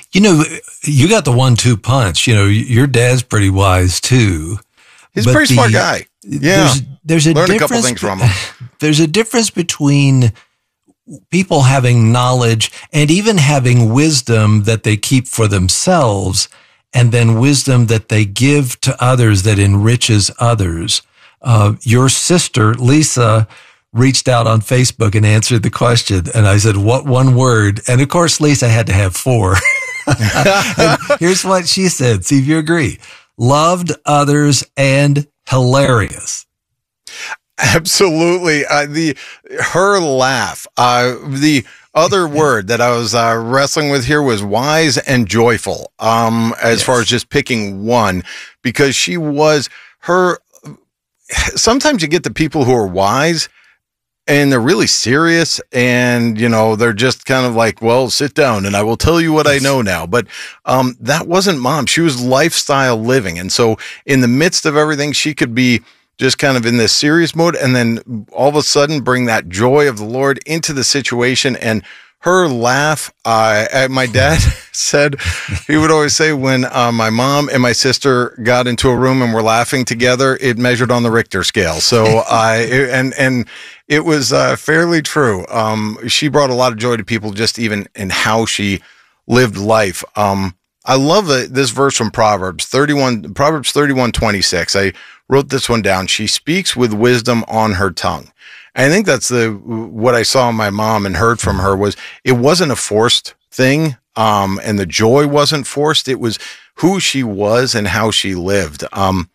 You know, you got the 1-2 punch. You know, your dad's pretty wise too. He's a pretty smart guy. Yeah. There's a Learned difference. a couple things from him. There's a difference between people having knowledge and even having wisdom that they keep for themselves, and then wisdom that they give to others that enriches others. Your sister, Lisa, reached out on Facebook and answered the question. And I said, what one word? And of course, Lisa had to have 4. And here's what she said. See if you agree. Loved others and hilarious. Absolutely. Her laugh. The other word that I was wrestling with here was wise and joyful. As far as just picking one, because she was her. Sometimes you get the people who are wise and they're really serious, and you know they're just kind of like, well, sit down and I will tell you what I know now. But that wasn't Mom. She was lifestyle living, and so in the midst of everything, she could be just kind of in this serious mode, and then all of a sudden bring that joy of the Lord into the situation. And her laugh, my dad said, he would always say when my mom and my sister got into a room and were laughing together, it measured on the Richter scale. So and it was fairly true. She brought a lot of joy to people just even in how she lived life. I love this verse from Proverbs 31:26. I wrote this one down. She speaks with wisdom on her tongue. And I think that's what I saw in my mom and heard from her was it wasn't a forced thing. And the joy wasn't forced. It was who she was and how she lived. When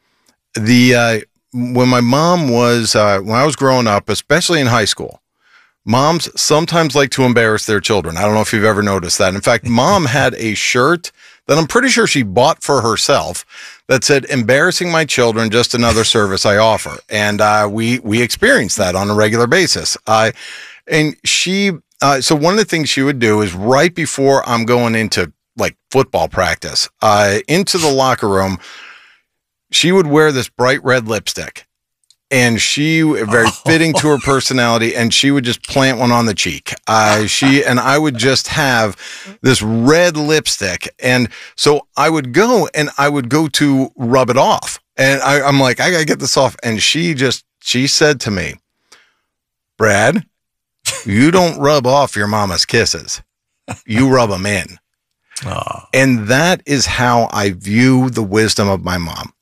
my mom was, when I was growing up, especially in high school, moms sometimes like to embarrass their children. I don't know if you've ever noticed that. In fact, Mom had a shirt that I'm pretty sure she bought for herself that said, "Embarrassing my children, just another service I offer." And we experienced that on a regular basis. And she, so one of the things she would do is right before I'm going into like football practice, into the locker room, she would wear this bright red lipstick. And she very fitting to her personality, and she would just plant one on the cheek. I would just have this red lipstick, and so I would go to rub it off, and I'm like, I gotta get this off, and she said to me, "Brad, you don't rub off your mama's kisses, you rub them in." And that is how I view the wisdom of my mom.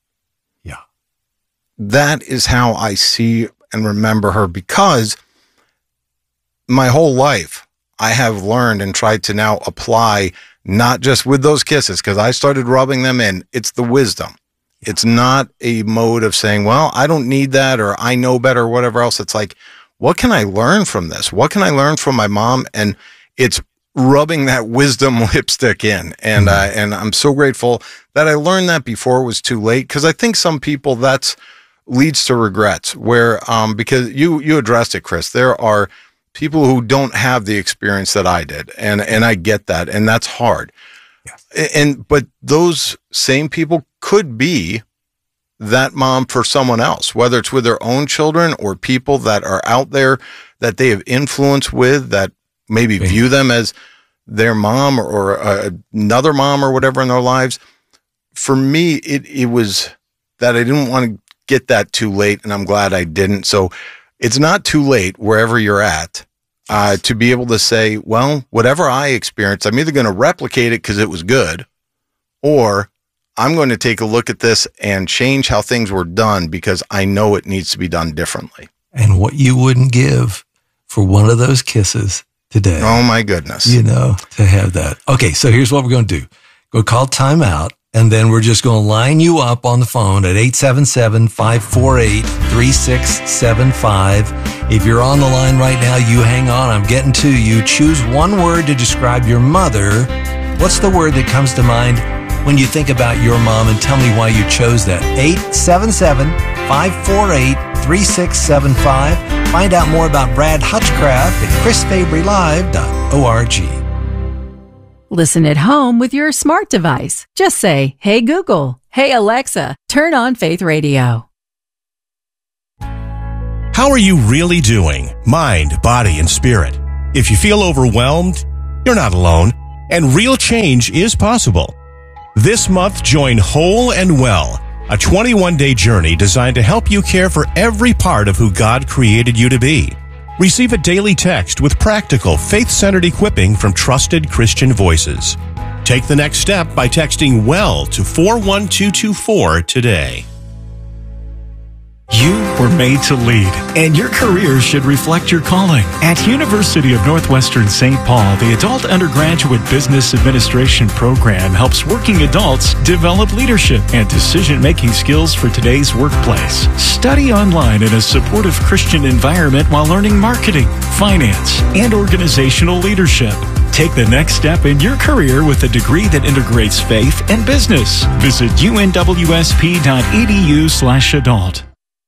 That is how I see and remember her, because my whole life I have learned and tried to now apply, not just with those kisses, because I started rubbing them in. It's the wisdom. It's not a mode of saying, well, I don't need that, or I know better, or whatever else. It's like, what can I learn from this? What can I learn from my mom? And it's rubbing that wisdom lipstick in. And I'm so grateful that I learned that before it was too late, because I think some people that's leads to regrets where, because you addressed it, Chris, there are people who don't have the experience that I did. And I get that. And that's hard. Yes. But those same people could be that mom for someone else, whether it's with their own children or people that are out there that they have influence with that maybe view them as their mom or another mom or whatever in their lives. For me, it was that I didn't want to get that too late, and I'm glad I didn't. So it's not too late wherever you're at to be able to say, well, whatever I experienced, I'm either going to replicate it because it was good, or I'm going to take a look at this and change how things were done because I know it needs to be done differently. And what you wouldn't give for one of those kisses today. Oh my goodness. You know, to have that. Okay, so here's what we're going to do. Go call timeout. And then we're just going to line you up on the phone at 877-548-3675. If you're on the line right now, you hang on. I'm getting to you. Choose one word to describe your mother. What's the word that comes to mind when you think about your mom? And tell me why you chose that. 877-548-3675. Find out more about Brad Hutchcraft at chrisfabrylive.org. Listen at home with your smart device. Just say, "Hey Google, hey Alexa, turn on Faith Radio." How are you really doing? Mind, body, and spirit. If you feel overwhelmed, you're not alone. and real change is possible. This month, join Whole and Well, a 21-day journey designed to help you care for every part of who God created you to be. Receive a daily text with practical, faith-centered equipping from trusted Christian voices. Take the next step by texting WELL to 41224 today. You were made to lead, and your career should reflect your calling. At University of Northwestern St. Paul, the Adult Undergraduate Business Administration program helps working adults develop leadership and decision-making skills for today's workplace. Study online in a supportive Christian environment while learning marketing, finance, and organizational leadership. Take the next step in your career with a degree that integrates faith and business. Visit unwsp.edu/adult.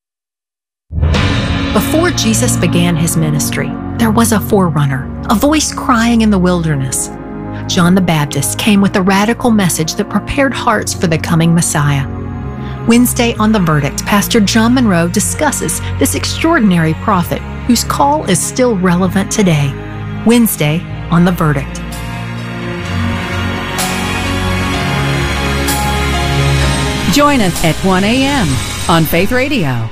Before Jesus began his ministry, there was a forerunner, a voice crying in the wilderness. John the Baptist came with a radical message that prepared hearts for the coming Messiah. Wednesday on The Verdict, Pastor John Monroe discusses this extraordinary prophet whose call is still relevant today. Wednesday on The Verdict. Join us at 1 a.m. on Faith Radio.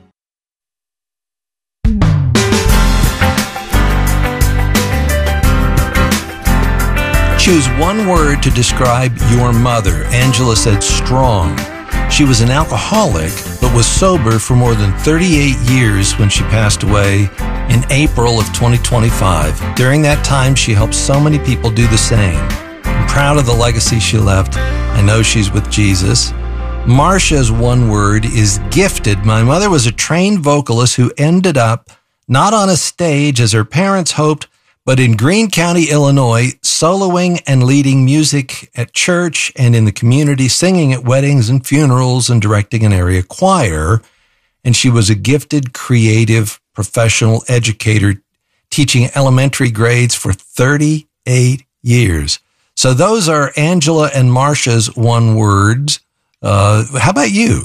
Choose one word to describe your mother. Angela said strong. She was an alcoholic, but was sober for more than 38 years when she passed away in April of 2025. During that time, she helped so many people do the same. I'm proud of the legacy she left. I know she's with Jesus. Marsha's one word is gifted. My mother was a trained vocalist who ended up not on a stage as her parents hoped, but in Greene County, Illinois, soloing and leading music at church and in the community, singing at weddings and funerals and directing an area choir. And she was a gifted, creative, professional educator, teaching elementary grades for 38 years. So those are Angela and Marsha's one words. How about you?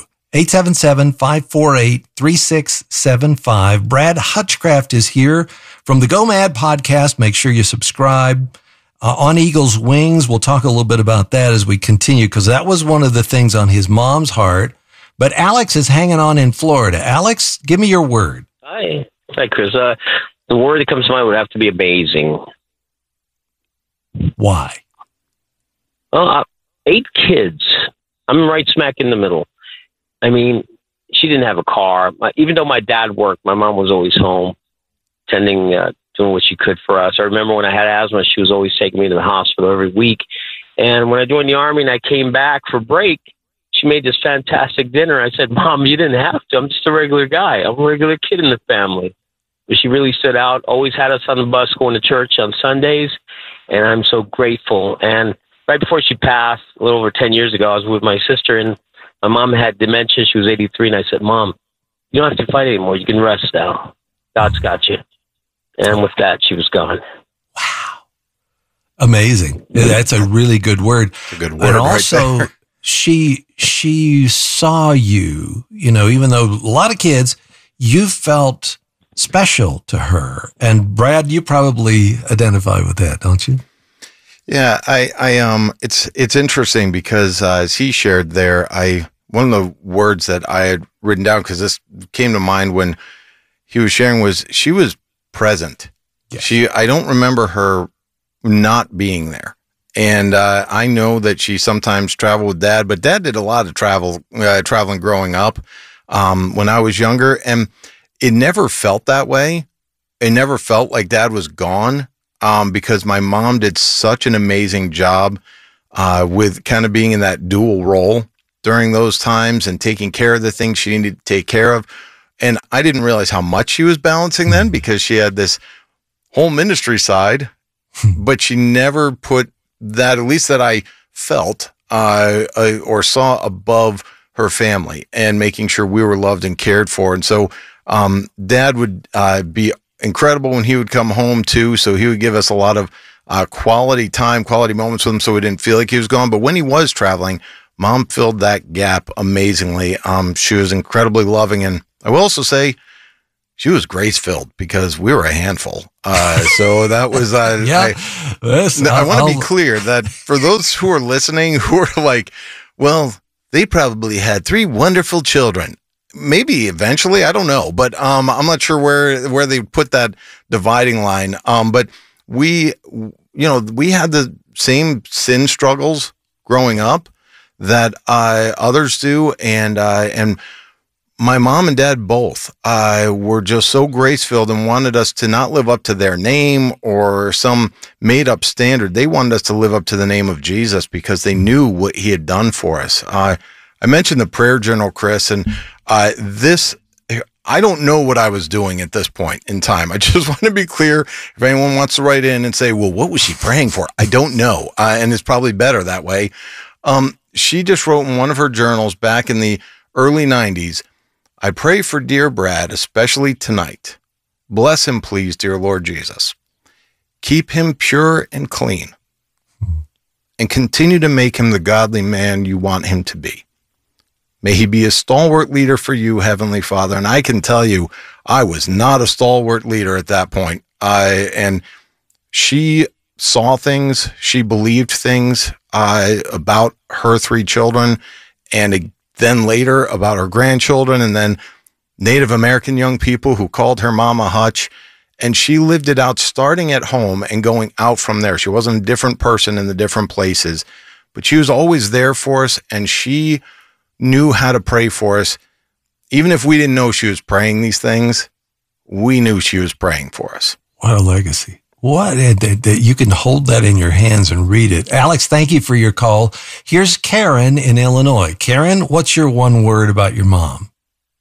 877-548-3675. Brad Hutchcraft is here from the Go Mad podcast. Make sure you subscribe. On Eagle's Wings, we'll talk a little bit about that as we continue, because that was one of the things on his mom's heart. But Alex is hanging on in Florida. Alex, give me your word. Hi, Chris. The word that comes to mind would have to be amazing. Why? 8 kids. I'm right smack in the middle. I mean, she didn't have a car. Even though my dad worked, my mom was always home, tending, doing what she could for us. I remember when I had asthma, she was always taking me to the hospital every week. And when I joined the Army and I came back for break, she made this fantastic dinner. I said, Mom, you didn't have to. I'm just a regular guy. I'm a regular kid in the family. But she really stood out, always had us on the bus going to church on Sundays. And I'm so grateful. And right before she passed, a little over 10 years ago, I was with my sister, and my mom had dementia. She was 83, and I said, Mom, you don't have to fight anymore. You can rest now. God's got you. And with that, she was gone. Wow. Amazing. That's a really good word. It's a good word. And also, right she saw you, even though a lot of kids, you felt special to her. And Brad, you probably identify with that, don't you? Yeah, it's interesting because as he shared there, one of the words that I had written down, because this came to mind when he was sharing, was she was present. Yes. I don't remember her not being there. And I know that she sometimes traveled with Dad, but Dad did a lot of traveling growing up when I was younger, and it never felt that way. It never felt like Dad was gone. Because my mom did such an amazing job with kind of being in that dual role during those times and taking care of the things she needed to take care of. And I didn't realize how much she was balancing then, because she had this whole ministry side, but she never put that, at least that I felt or saw, above her family and making sure we were loved and cared for. And so Dad would be incredible when he would come home too. So he would give us a lot of quality time, quality moments with him, so we didn't feel like he was gone. But when he was traveling, Mom filled that gap amazingly. She was incredibly loving. And I will also say she was grace-filled because we were a handful. So that was, yeah. I want to be clear that for those who are listening, who are like, well, they probably had 3 wonderful children. Maybe eventually, I don't know, but I'm not sure where they put that dividing line. But we had the same sin struggles growing up that others do, and my mom and dad both were just so grace-filled and wanted us to not live up to their name or some made-up standard. They wanted us to live up to the name of Jesus because they knew what he had done for us. I mentioned the prayer journal, Chris, and I don't know what I was doing at this point in time. I just want to be clear. If anyone wants to write in and say, well, what was she praying for? I don't know. And it's probably better that way. She just wrote in one of her journals back in the early 90s, I pray for dear Brad, especially tonight. Bless him, please, dear Lord Jesus. Keep him pure and clean, and continue to make him the godly man you want him to be. May he be a stalwart leader for you, Heavenly Father. And I can tell you, I was not a stalwart leader at that point. And she saw things, she believed things about her 3 children, and then later about her grandchildren, and then Native American young people who called her Mama Hutch. And she lived it out starting at home and going out from there. She wasn't a different person in the different places, but she was always there for us, and she knew how to pray for us. Even if we didn't know she was praying these things, we knew she was praying for us. What a legacy. What that you can hold that in your hands and read it. Alex, thank you for your call. Here's Karen in Illinois. Karen, what's your one word about your mom?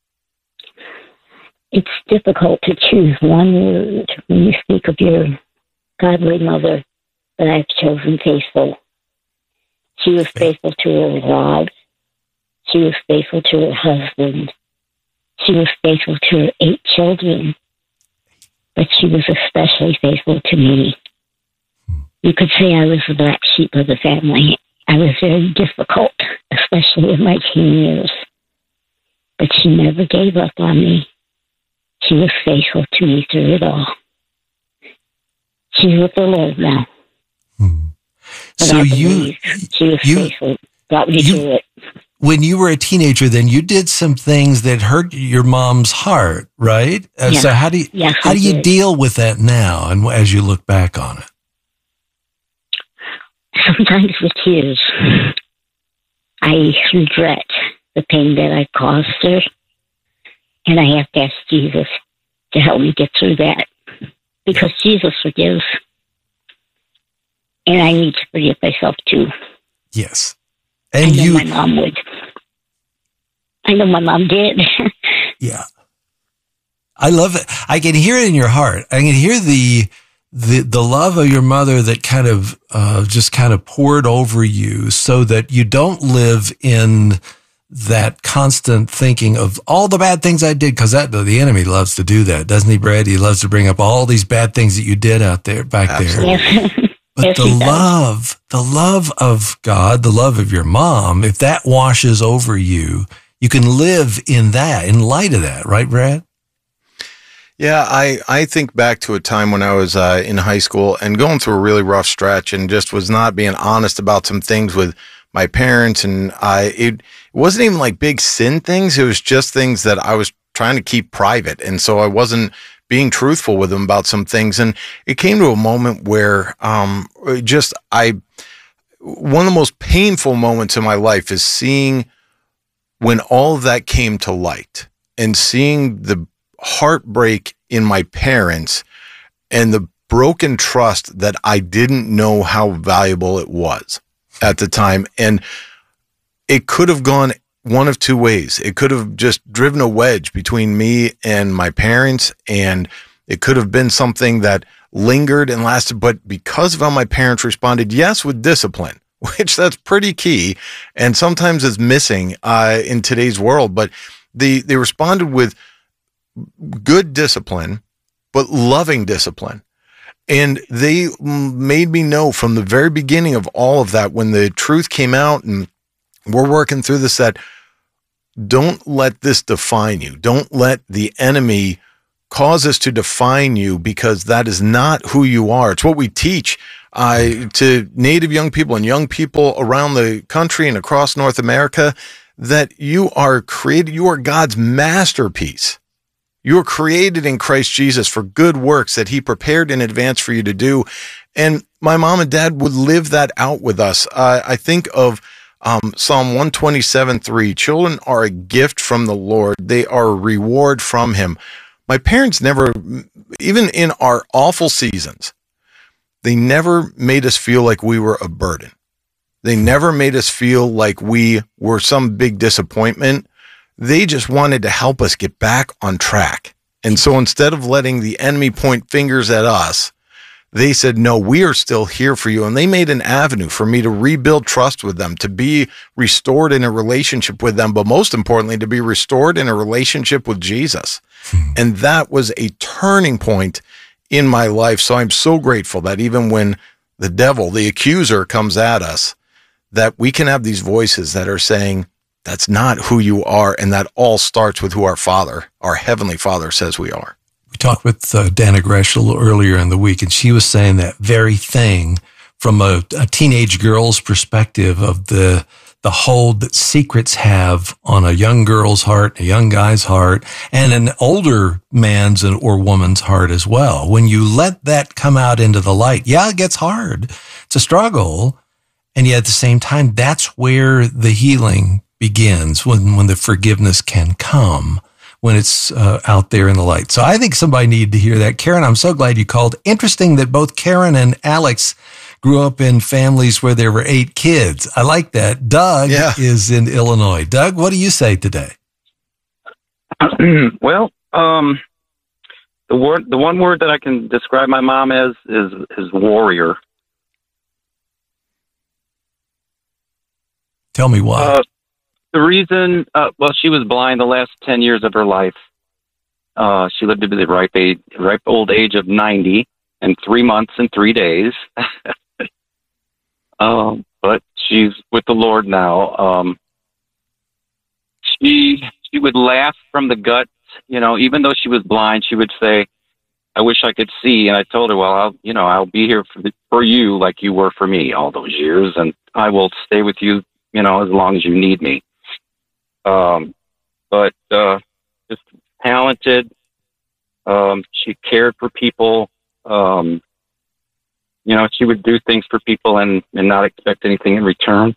It's difficult to choose one word when you speak of your godly mother, but I've chosen faithful. She was faithful to her God. She was faithful to her husband. She was faithful to her 8 children. But she was especially faithful to me. You could say I was the black sheep of the family. I was very difficult, especially in my teen years. But she never gave up on me. She was faithful to me through it all. She's with the Lord now. But So she was faithful, got me through it. When you were a teenager, then you did some things that hurt your mom's heart, right? Yeah. So how do you deal with that now, and as you look back on it? Sometimes with tears. I regret the pain that I caused her, and I have to ask Jesus to help me get through that, because Jesus forgives, and I need to forgive myself too. Yes. And I know my mom would. I know my mom did. Yeah. I love it. I can hear it in your heart. I can hear the love of your mother that kind of just kind of poured over you, so that you don't live in that constant thinking of all the bad things I did, because the enemy loves to do that, doesn't he, Brad? He loves to bring up all these bad things that you did out there, back Absolutely. there. Yes. But Yes, the love of God, the love of your mom, if that washes over you, you can live in that, in light of that, right, Brad? Yeah, I think back to a time when I was in high school and going through a really rough stretch, and just was not being honest about some things with my parents. And it wasn't even like big sin things. It was just things that I was trying to keep private. And so I wasn't being truthful with them about some things. And it came to a moment where one of the most painful moments in my life is seeing when all of that came to light, and seeing the heartbreak in my parents and the broken trust that I didn't know how valuable it was at the time. And it could have gone one of 2 ways. It could have just driven a wedge between me and my parents, and it could have been something that lingered and lasted. But because of how my parents responded, yes, with discipline, which that's pretty key, and sometimes is missing in today's world, but they responded with good discipline, but loving discipline. And they made me know from the very beginning of all of that, when the truth came out and we're working through this, that don't let this define you. Don't let the enemy cause us to define you, because that is not who you are. It's what we teach to Native young people and young people around the country and across North America, that you are created, you are God's masterpiece. You are created in Christ Jesus for good works that he prepared in advance for you to do. And my mom and dad would live that out with us. I think of Psalm 127:3, children are a gift from the Lord. They are a reward from him. My parents never, even in our awful seasons, they never made us feel like we were a burden. They never made us feel like we were some big disappointment. They just wanted to help us get back on track. And so instead of letting the enemy point fingers at us, they said, no, we are still here for you. And they made an avenue for me to rebuild trust with them, to be restored in a relationship with them, but most importantly, to be restored in a relationship with Jesus. And that was a turning point in my life. So I'm so grateful that even when the devil, the accuser, comes at us, that we can have these voices that are saying, that's not who you are. And that all starts with who our Father, our Heavenly Father, says we are. We talked with Dana Gresh a little earlier in the week, and she was saying that very thing from a teenage girl's perspective of the hold that secrets have on a young girl's heart, a young guy's heart, and an older man's or woman's heart as well. When you let that come out into the light, yeah, it gets hard. It's a struggle. And yet at the same time, that's where the healing begins, when the forgiveness can come, when it's out there in the light. So I think somebody needed to hear that. Karen, I'm so glad you called. Interesting that both Karen and Alex grew up in families where there were 8 kids. I like that. Doug is in Illinois. Doug, what do you say today? Well, the one word that I can describe my mom as is warrior. Tell me why. The reason, she was blind the last 10 years of her life. She lived to the ripe old age of 90 and 3 months and 3 days. But she's with the Lord now. She would laugh from the gut, even though she was blind. She would say, "I wish I could see." And I told her, "Well, I'll be here for you like you were for me all those years, and I will stay with you, as long as you need me." But just talented. She cared for people. She would do things for people and not expect anything in return.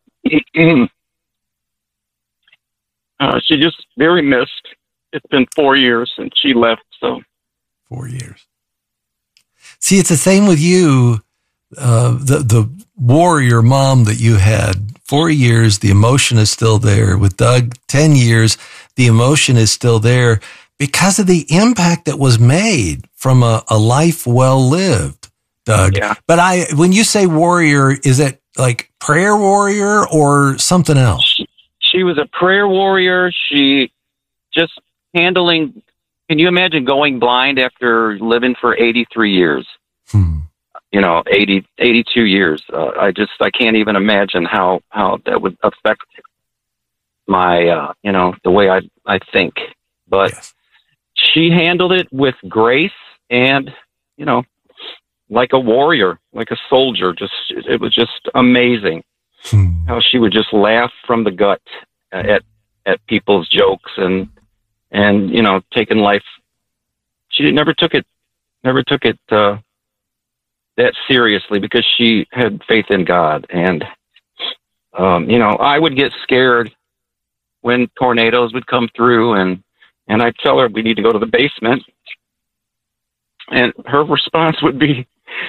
She just very missed. It's been 4 years since she left, so. 4 years. See, it's the same with you. The warrior mom that you had, 4 years, the emotion is still there. With Doug, 10 years, the emotion is still there because of the impact that was made from a life well lived, Doug. Yeah. But when you say warrior, is it like prayer warrior or something else? She was a prayer warrior. She just handling. Can you imagine going blind after living for 83 years? 82 years. I can't even imagine how that would affect my, the way I think. But yes, she handled it with grace and, like a warrior, like a soldier. It was just amazing how she would just laugh from the gut at people's jokes and taking life. She never took it that seriously because she had faith in God. And, I would get scared when tornadoes would come through and I'd tell her we need to go to the basement. And her response would be,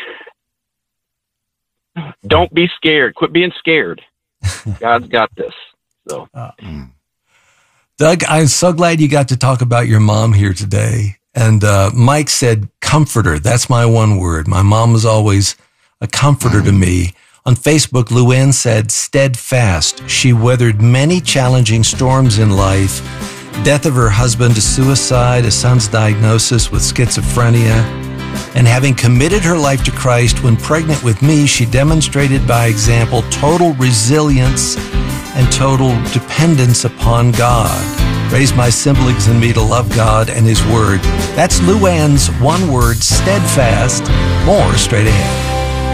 "Don't be scared. Quit being scared. God's got this." So, Doug, I'm so glad you got to talk about your mom here today. And Mike said, comforter. That's my one word. My mom was always a comforter to me. On Facebook, Luann said, steadfast. She weathered many challenging storms in life. Death of her husband to suicide, a son's diagnosis with schizophrenia. And having committed her life to Christ when pregnant with me, she demonstrated by example total resilience and total dependence upon God. Raise my siblings and me to love God and His Word. That's Luann's one word, steadfast. More straight ahead.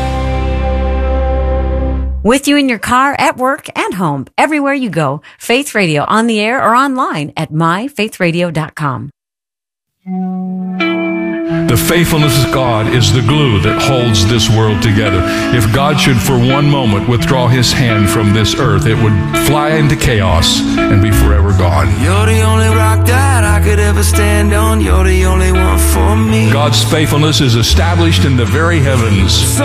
With you in your car, at work, and home, everywhere you go, Faith Radio on the air or online at myfaithradio.com. The faithfulness of God is the glue that holds this world together. If God should for one moment withdraw His hand from this earth, it would fly into chaos and be forever gone. You're the only rock that I could ever stand on. You're the only one for me. God's faithfulness is established in the very heavens.